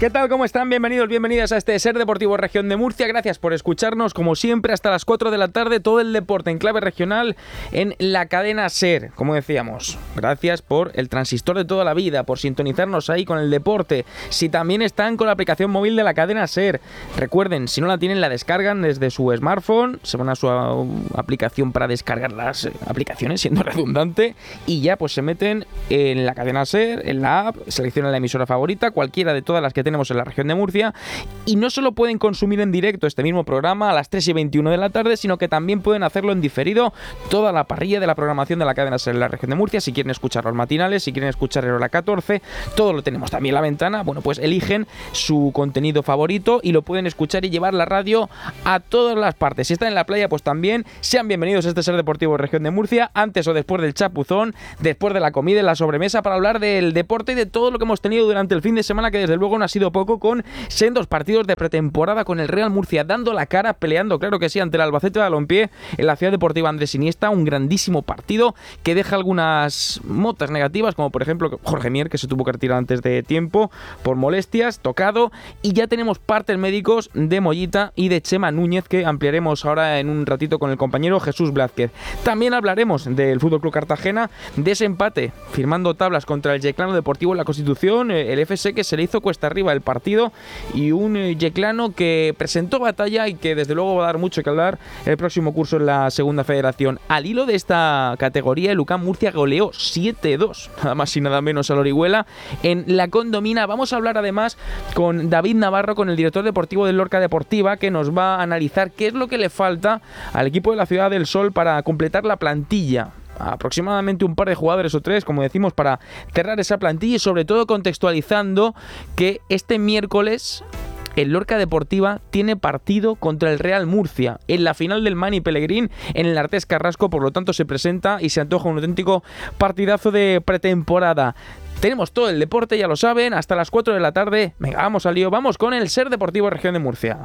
¿Qué tal? ¿Cómo están? Bienvenidos, bienvenidas a este Ser Deportivo Región de Murcia. Gracias por escucharnos, como siempre, hasta las 4 de la tarde, todo el deporte en clave regional en la cadena SER, como decíamos. Gracias por el transistor de toda la vida, por sintonizarnos ahí con el deporte. Si también están con la aplicación móvil de la cadena SER, recuerden, si no la tienen, la descargan desde su smartphone, se van a su aplicación para descargar las aplicaciones, siendo redundante, y ya pues se meten en la cadena SER, en la app, seleccionan la emisora favorita, cualquiera de todas las que tenemos en la región de Murcia, y no solo pueden consumir en directo este mismo programa a las 3:21 de la tarde, sino que también pueden hacerlo en diferido toda la parrilla de la programación de la cadena SER en la región de Murcia. Si quieren escuchar los matinales, si quieren escuchar el hora 14, todo lo tenemos también en la ventana. Bueno, pues eligen su contenido favorito y lo pueden escuchar y llevar la radio a todas las partes. Si están en la playa, pues también sean bienvenidos a este Ser Deportivo Región de Murcia, antes o después del chapuzón, después de la comida y la sobremesa, para hablar del deporte y de todo lo que hemos tenido durante el fin de semana, que desde luego no ha sido poco, con sendos partidos de pretemporada, con el Real Murcia dando la cara, peleando, claro que sí, ante el Albacete Balompié en la Ciudad Deportiva Andrés Iniesta. Un grandísimo partido que deja algunas motas negativas, como por ejemplo Jorge Mier, que se tuvo que retirar antes de tiempo por molestias, tocado, y ya tenemos partes médicos de Mollita y de Chema Núñez, que ampliaremos ahora en un ratito con el compañero Jesús Blázquez. También hablaremos del FC Cartagena, de ese empate firmando tablas contra el Yeclano Deportivo en la Constitución, el FC que se le hizo cuesta arriba el partido, y un Yeclano que presentó batalla y que desde luego va a dar mucho que hablar el próximo curso en la segunda federación. Al hilo de esta categoría, el UCAM Murcia goleó 7-2, nada más y nada menos, al Orihuela en la Condomina. Vamos a hablar además con David Navarro, con el director deportivo del Lorca Deportiva, que nos va a analizar qué es lo que le falta al equipo de la Ciudad del Sol para completar la plantilla. Aproximadamente un par de jugadores o tres, como decimos, para cerrar esa plantilla, y sobre todo contextualizando que este miércoles el Lorca Deportiva tiene partido contra el Real Murcia en la final del Mani Pellegrín en el Artés Carrasco. Por lo tanto, se presenta y se antoja un auténtico partidazo de pretemporada. Tenemos todo el deporte, ya lo saben, hasta las 4 de la tarde. Venga, vamos al lío, vamos con el Ser Deportivo Región de Murcia.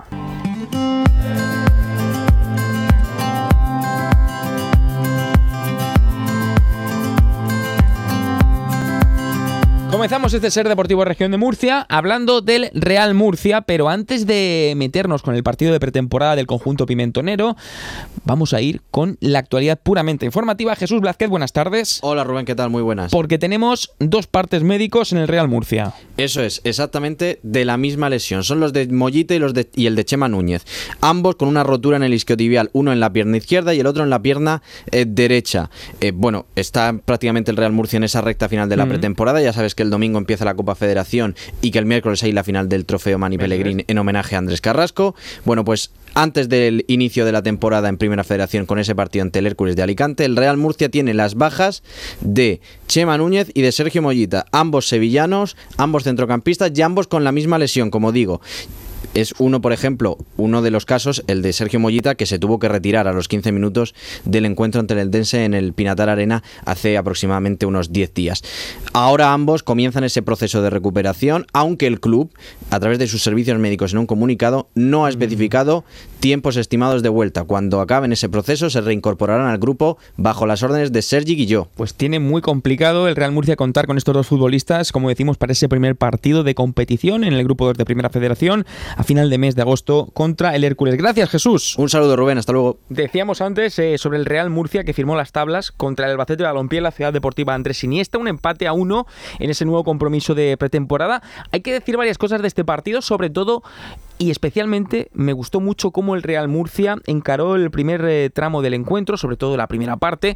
Comenzamos este Ser Deportivo Región de Murcia hablando del Real Murcia, pero antes de meternos con el partido de pretemporada del conjunto pimentonero, vamos a ir con la actualidad puramente informativa. Jesús Blázquez, buenas tardes. Hola Rubén, ¿qué tal? Muy buenas. Porque tenemos dos partes médicos en el Real Murcia. Eso es, exactamente de la misma lesión. Son los de Mollita y el de Chema Núñez. Ambos con una rotura en el isquiotibial, uno en la pierna izquierda y el otro en la pierna derecha. Bueno, está prácticamente el Real Murcia en esa recta final de la pretemporada. Ya sabes que el domingo empieza la Copa Federación y que el miércoles hay la final del Trofeo Mani Pellegrín en homenaje a Andrés Carrasco. Bueno, pues antes del inicio de la temporada en Primera Federación, con ese partido ante el Hércules de Alicante, el Real Murcia tiene las bajas de Chema Núñez y de Sergio Mollita, ambos sevillanos, ambos centrocampistas y ambos con la misma lesión, como digo. Es uno, por ejemplo, uno de los casos, el de Sergio Mollita, que se tuvo que retirar a los 15 minutos del encuentro ante el Eldense en el Pinatar Arena hace aproximadamente unos 10 días. Ahora ambos comienzan ese proceso de recuperación, aunque el club, a través de sus servicios médicos en un comunicado, no ha especificado tiempos estimados de vuelta. Cuando acaben ese proceso se reincorporarán al grupo bajo las órdenes de Sergi Guilló. Pues tiene muy complicado el Real Murcia contar con estos dos futbolistas, como decimos, para ese primer partido de competición en el grupo 2 de Primera Federación a final de mes de agosto contra el Hércules. Gracias, Jesús. Un saludo, Rubén, hasta luego. Decíamos antes sobre el Real Murcia, que firmó las tablas contra el Albacete Balompié en la Ciudad Deportiva Andrés Iniesta, un empate a 1 en ese nuevo compromiso de pretemporada. Hay que decir varias cosas de este partido, sobre todo y especialmente me gustó mucho cómo el Real Murcia encaró el primer tramo del encuentro, sobre todo la primera parte,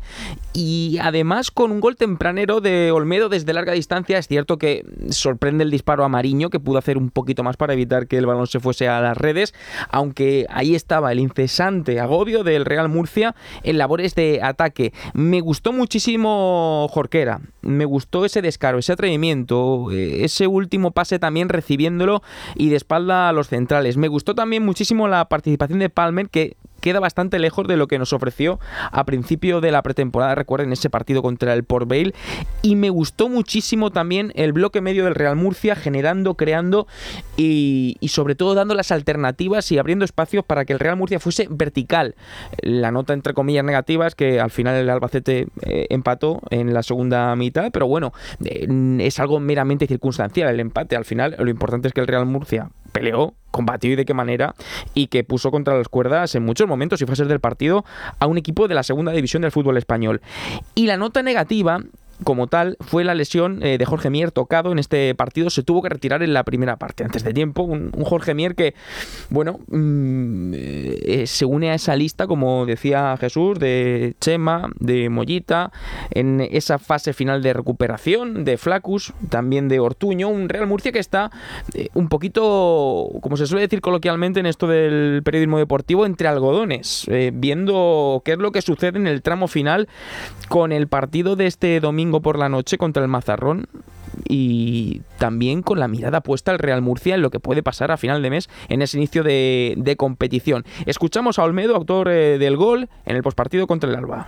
y además con un gol tempranero de Olmedo desde larga distancia. Es cierto que sorprende el disparo a Mariño, que pudo hacer un poquito más para evitar que el balón se fuese a las redes, aunque ahí estaba el incesante agobio del Real Murcia en labores de ataque. Me gustó muchísimo Jorquera, me gustó ese descaro, ese atrevimiento, ese último pase también recibiéndolo y de espalda a los centrales. Me gustó también muchísimo la participación de Palmer, que queda bastante lejos de lo que nos ofreció a principio de la pretemporada, recuerden ese partido contra el Port Vale, y me gustó muchísimo también el bloque medio del Real Murcia, generando, creando y sobre todo dando las alternativas y abriendo espacios para que el Real Murcia fuese vertical. La nota entre comillas negativa es que al final el Albacete empató en la segunda mitad, pero bueno, es algo meramente circunstancial el empate. Al final lo importante es que el Real Murcia peleó, combatió y de qué manera, y que puso contra las cuerdas en muchos momentos y fases del partido a un equipo de la segunda división del fútbol español. Y la nota negativa, como tal, fue la lesión de Jorge Mier, tocado en este partido. Se tuvo que retirar en la primera parte, antes de tiempo. Un Jorge Mier que, bueno, se une a esa lista, como decía Jesús, de Chema, de Mollita, en esa fase final de recuperación, de Flaccus, también de Ortuño. Un Real Murcia que está un poquito, como se suele decir coloquialmente en esto del periodismo deportivo, entre algodones, viendo qué es lo que sucede en el tramo final con el partido de este domingo por la noche contra el Mazarrón, y también con la mirada puesta al Real Murcia en lo que puede pasar a final de mes en ese inicio de competición. Escuchamos a Olmedo, autor del gol, en el postpartido contra el Alba.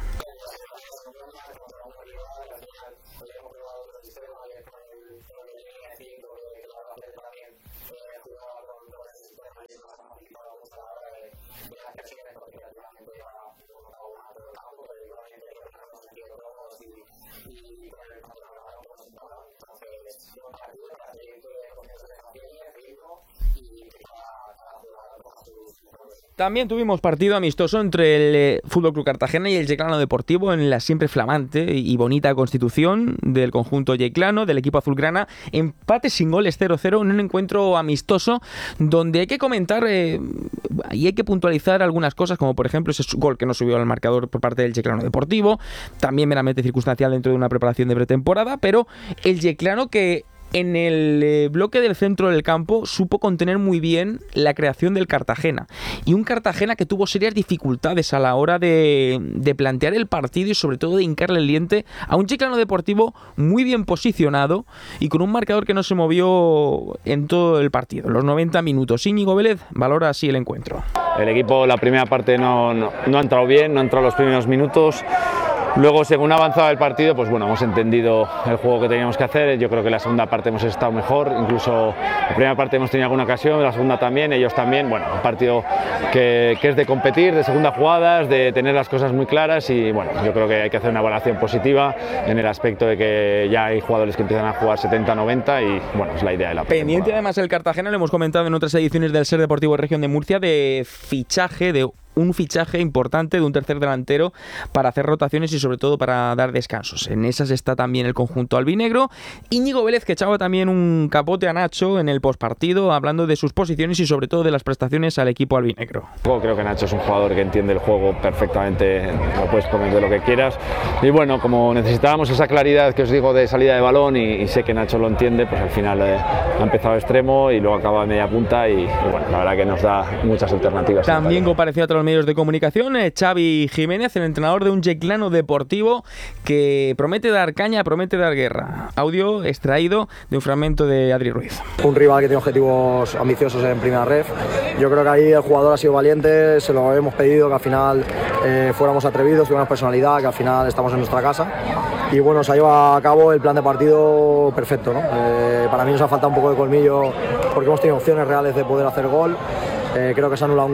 También tuvimos partido amistoso entre el Fútbol Club Cartagena y el Yeclano Deportivo en la siempre flamante y bonita constitución del conjunto yeclano, del equipo azulgrana. Empate sin goles, 0-0 en un encuentro amistoso donde hay que comentar y hay que puntualizar algunas cosas, como por ejemplo ese gol que no subió al marcador por parte del Yeclano Deportivo, también meramente circunstancial dentro de una preparación de pretemporada, pero el Yeclano que en el bloque del centro del campo supo contener muy bien la creación del Cartagena, y un Cartagena que tuvo serias dificultades a la hora de plantear el partido y sobre todo de hincarle el diente a un Yeclano Deportivo muy bien posicionado y con un marcador que no se movió en todo el partido. Los 90 minutos. Íñigo Vélez valora así el encuentro. El equipo la primera parte no ha entrado bien, no ha entrado los primeros minutos. Luego, según ha avanzado el partido, pues bueno, hemos entendido el juego que teníamos que hacer. Yo creo que en la segunda parte hemos estado mejor, incluso la primera parte hemos tenido alguna ocasión, la segunda también, ellos también. Bueno, un partido que es de competir, de segunda jugadas, de tener las cosas muy claras, y bueno, yo creo que hay que hacer una evaluación positiva en el aspecto de que ya hay jugadores que empiezan a jugar 70-90 y bueno, es la idea de la pretemporada. Pendiente además el Cartagena, lo hemos comentado en otras ediciones del Ser Deportivo Región de Murcia, de fichaje, de un fichaje importante de un tercer delantero para hacer rotaciones y sobre todo para dar descansos. En esas está también el conjunto albinegro. Íñigo Vélez, que echaba también un capote a Nacho en el postpartido, hablando de sus posiciones y sobre todo de las prestaciones al equipo albinegro. Creo que Nacho es un jugador que entiende el juego perfectamente, lo puedes poner de lo que quieras, y bueno, como necesitábamos esa claridad que os digo de salida de balón y sé que Nacho lo entiende, pues al final ha empezado extremo y luego acaba a media punta y bueno, la verdad que nos da muchas alternativas. También compareció a todos los medios de comunicación Xavi Jiménez, el entrenador de un Yeclano Deportivo que promete dar caña, promete dar guerra. Audio extraído de un fragmento de Adri Ruiz. Un rival que tiene objetivos ambiciosos en primera ref. Yo creo que ahí el jugador ha sido valiente, se lo hemos pedido, que al final fuéramos atrevidos, tuviéramos personalidad, que al final estamos en nuestra casa. Y bueno, se ha llevado a cabo el plan de partido perfecto, ¿no? Para mí nos ha faltado un poco de colmillo porque hemos tenido opciones reales de poder hacer gol. Creo que se ha anulado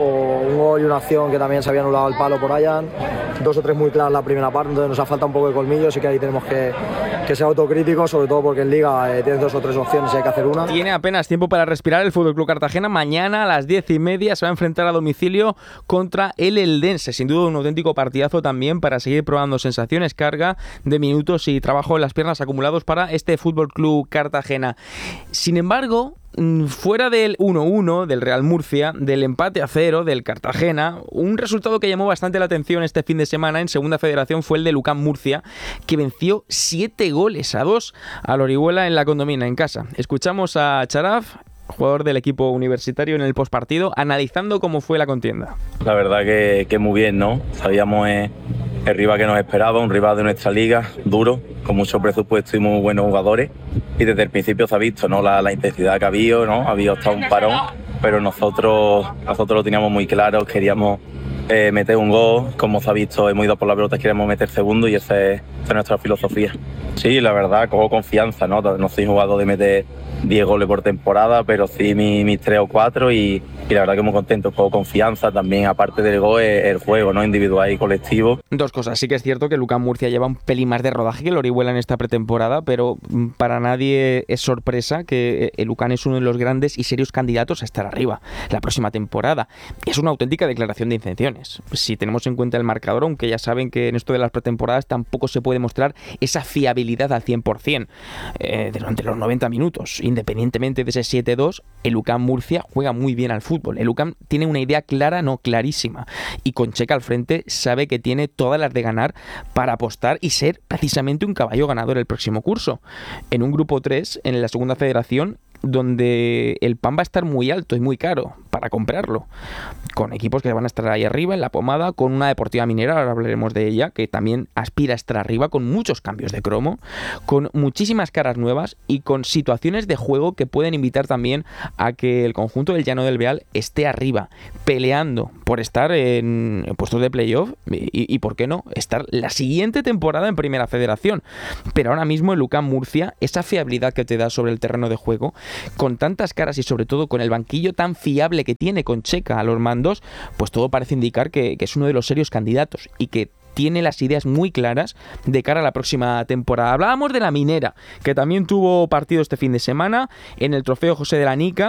un gol y una acción que también se había anulado al palo por Ayan. 2 o 3 muy claras la primera parte, entonces nos ha faltado un poco de colmillo, así que ahí tenemos que ser autocríticos, sobre todo porque en Liga tienes 2 o 3 opciones y hay que hacer una. Tiene apenas tiempo para respirar el FC Cartagena. Mañana a las 10:30 se va a enfrentar a domicilio contra el Eldense. Sin duda un auténtico partidazo también para seguir probando sensaciones, carga de minutos y trabajo en las piernas acumulados para este FC Cartagena. Sin embargo, fuera del 1-1 del Real Murcia, del empate a 0 del Cartagena, un resultado que llamó bastante la atención este fin de semana en Segunda Federación fue el de Lucán Murcia, que venció 7-2 al Orihuela en la Condomina, en casa. Escuchamos a Charaf, jugador del equipo universitario, en el postpartido, analizando cómo fue la contienda. La verdad que muy bien, ¿no? Sabíamos el rival que nos esperaba, un rival de nuestra liga, duro, con mucho presupuesto y muy buenos jugadores. Y desde el principio se ha visto, ¿no? La intensidad que ha habido, ¿no? Ha habido hasta un parón, pero nosotros lo teníamos muy claro, queríamos meter un gol. Como se ha visto, hemos ido por la pelota, queremos meter segundo y esa es nuestra filosofía. Sí, la verdad, cojo confianza, ¿no? No soy jugador de meter 10 goles por temporada, pero sí mis 3 o 4 y la verdad que muy contento, cojo confianza. También, aparte del gol, el juego, ¿no? Individual y colectivo. Dos cosas. Sí que es cierto que Lucán Murcia lleva un pelín más de rodaje que el Orihuela en esta pretemporada, pero para nadie es sorpresa que el Lucán es uno de los grandes y serios candidatos a estar arriba la próxima temporada. Es una auténtica declaración de intenciones. Si tenemos en cuenta el marcador, aunque ya saben que en esto de las pretemporadas tampoco se puede mostrar esa fiabilidad al 100% durante los 90 minutos. Independientemente de ese 7-2, el Lucán Murcia juega muy bien al fútbol. El Lucán tiene una idea clara, no clarísima, y con Checa al frente sabe que tiene todas las de ganar para apostar y ser precisamente un caballo ganador el próximo curso. En un grupo 3, en la segunda federación, donde el pan va a estar muy alto y muy caro para comprarlo, con equipos que van a estar ahí arriba en la pomada, con una Deportiva Minera, ahora hablaremos de ella, que también aspira a estar arriba, con muchos cambios de cromo, con muchísimas caras nuevas y con situaciones de juego que pueden invitar también a que el conjunto del Llano del Beal esté arriba, peleando por estar en puestos de playoff y por qué no, estar la siguiente temporada en Primera Federación. Pero ahora mismo el Lucán Murcia, esa fiabilidad que te da sobre el terreno de juego, con tantas caras y sobre todo con el banquillo tan fiable que tiene con Checa a los mandos, pues todo parece indicar que es uno de los serios candidatos y que tiene las ideas muy claras de cara a la próxima temporada. Hablábamos de la Minera, que también tuvo partido este fin de semana en el trofeo José de la Nica.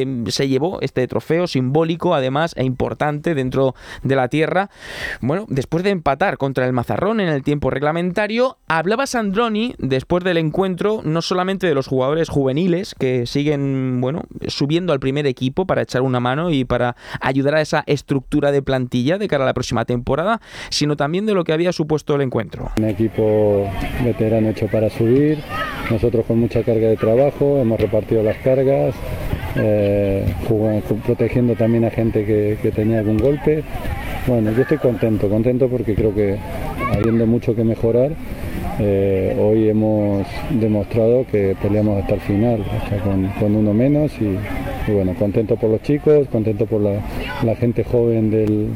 Se llevó este trofeo simbólico, además, e importante dentro de la tierra. Bueno, después de empatar contra el Mazarrón en el tiempo reglamentario, hablaba Sandroni después del encuentro, no solamente de los jugadores juveniles que siguen, bueno, subiendo al primer equipo para echar una mano y para ayudar a esa estructura de plantilla de cara a la próxima temporada, sino también de lo que había supuesto el encuentro. Un equipo veterano hecho para subir, nosotros con mucha carga de trabajo, hemos repartido las cargas, protegiendo también a gente que tenía algún golpe. Bueno, yo estoy contento porque creo que habiendo mucho que mejorar, hoy hemos demostrado que peleamos hasta el final, o sea, con uno menos y bueno, contento por los chicos, contento por la gente joven del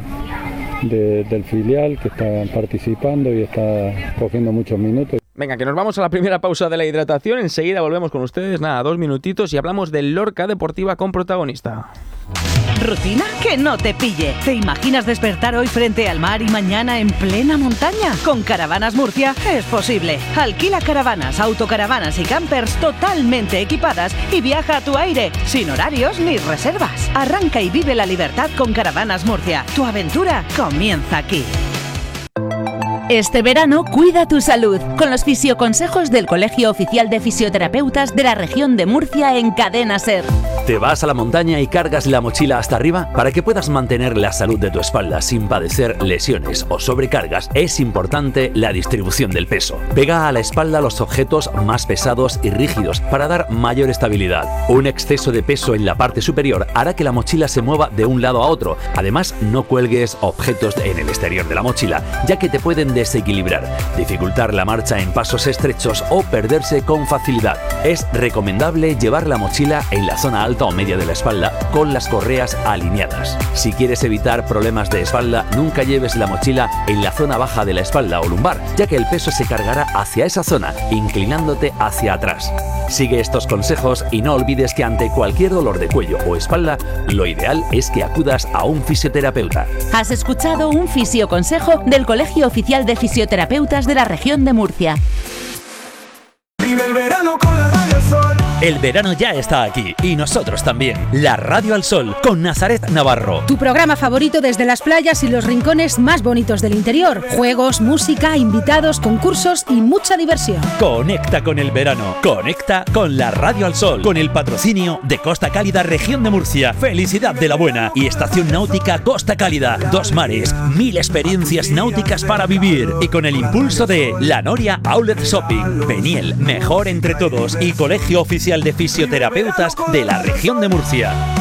filial que está participando y está cogiendo muchos minutos. Venga, que nos vamos a la primera pausa de la hidratación. Enseguida volvemos con ustedes, 2 minutitos, y hablamos del Lorca Deportiva con protagonista. ¿Rutina? Que no te pille. ¿Te imaginas despertar hoy frente al mar y mañana en plena montaña? Con Caravanas Murcia es posible. Alquila caravanas, autocaravanas y campers totalmente equipadas y viaja a tu aire, sin horarios ni reservas. Arranca y vive la libertad con Caravanas Murcia. Tu aventura comienza aquí. Este verano cuida tu salud con los fisioconsejos del Colegio Oficial de Fisioterapeutas de la Región de Murcia en Cadena SER. ¿Te vas a la montaña y cargas la mochila hasta arriba? Para que puedas mantener la salud de tu espalda sin padecer lesiones o sobrecargas, es importante la distribución del peso. Pega a la espalda los objetos más pesados y rígidos para dar mayor estabilidad. Un exceso de peso en la parte superior hará que la mochila se mueva de un lado a otro. Además, no cuelgues objetos en el exterior de la mochila, ya que te pueden desequilibrar, dificultar la marcha en pasos estrechos o perderse con facilidad. Es recomendable llevar la mochila en la zona alta o media de la espalda con las correas alineadas. Si quieres evitar problemas de espalda, nunca lleves la mochila en la zona baja de la espalda o lumbar, ya que el peso se cargará hacia esa zona, inclinándote hacia atrás. Sigue estos consejos y no olvides que ante cualquier dolor de cuello o espalda, lo ideal es que acudas a un fisioterapeuta. Has escuchado un fisioconsejo del Colegio Oficial de Fisioterapeutas de la Región de Murcia. Vive el verano con la Radio al Sol. El verano ya está aquí y nosotros también. La Radio al Sol con Nazaret Navarro. Tu programa favorito desde las playas y los rincones más bonitos del interior. Juegos, música, invitados, concursos y mucha diversión. Conecta con el verano. Conecta con la Radio al Sol. Con el patrocinio de Costa Cálida Región de Murcia. Felicidad de la Buena y Estación Náutica Costa Cálida. 2 mares, 1000 experiencias náuticas para vivir. Y con el impulso de La Noria Outlet Shopping, Peniel, Mejor Entre Todos y Colegio Oficial de Fisioterapeutas de la Región de Murcia.